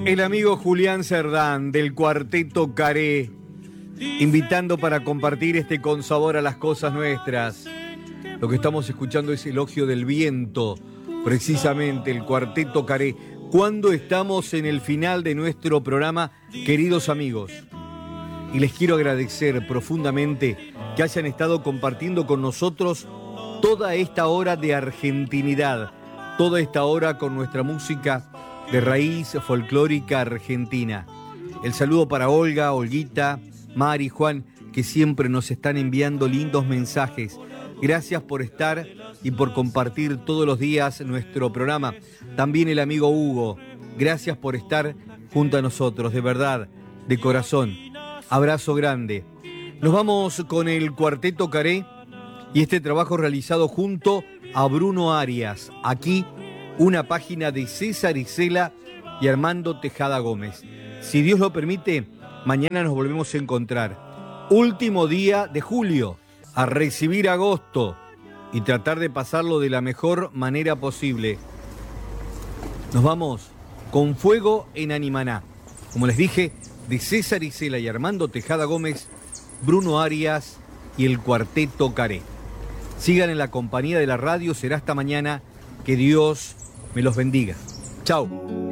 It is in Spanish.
El amigo Julián Cerdán del Cuarteto Caré, invitando para compartir este Con Sabor a las Cosas Nuestras. Lo que estamos escuchando es Elogio del Viento, precisamente el Cuarteto Caré. Cuando estamos en el final de nuestro programa, queridos amigos, y les quiero agradecer profundamente que hayan estado compartiendo con nosotros toda esta hora de argentinidad, toda esta hora con nuestra música de raíz folclórica argentina. El saludo para Olga, Olguita, Mari, Juan, que siempre nos están enviando lindos mensajes. Gracias por estar y por compartir todos los días nuestro programa. También el amigo Hugo, gracias por estar junto a nosotros, de verdad, de corazón. Abrazo grande. Nos vamos con el Cuarteto Caré y este trabajo realizado junto a Bruno Arias. Aquí una página de César Isela y Armando Tejada Gómez. Si Dios lo permite, mañana nos volvemos a encontrar. Último día de julio, a recibir agosto y tratar de pasarlo de la mejor manera posible. Nos vamos con Fuego en Animaná. Como les dije, de César Isela y Armando Tejada Gómez, Bruno Arias y el Cuarteto Caré. Sigan en la compañía de la radio, será hasta mañana. Que Dios me los bendiga. Chao.